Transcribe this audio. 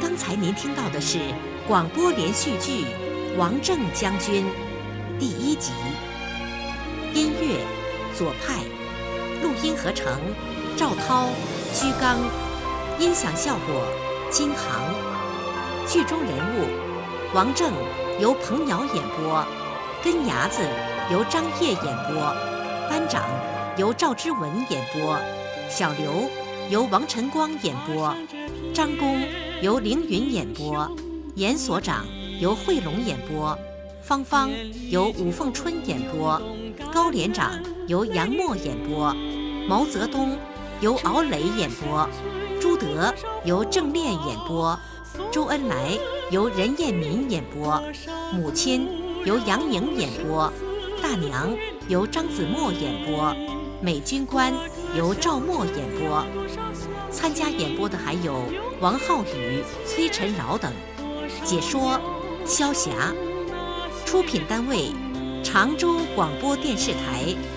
刚才您听到的是广播连续剧《王正将军》第1集，音乐左派，录音合成赵涛、居刚，音响效果金航。剧中人物王正由彭瑶演播，根牙子由张烨演播，班长由赵之文演播，小刘由王晨光演播，张公由凌云演播，严所长由惠龙演播，芳芳由武凤春演播，高连长由杨默演播，毛泽东由敖磊演播，朱德由郑炼演播，周恩来由任彦民演播，母亲由杨颖演播，大娘由张子墨演播，美军官由赵默演播。参加演播的还有王浩宇、崔晨饶等。解说萧霞。出品单位：常州广播电视台。